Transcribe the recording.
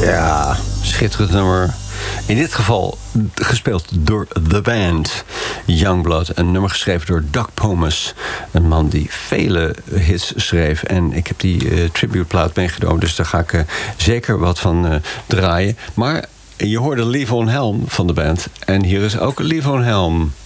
Ja, schitterend nummer. In dit geval gespeeld door The Band. Youngblood, een nummer geschreven door Doug Pomus. Een man die vele hits schreef. En ik heb die tributeplaat meegenomen, dus daar ga ik zeker wat van draaien. Maar je hoorde Levon Helm van de band. En hier is ook Levon Helm.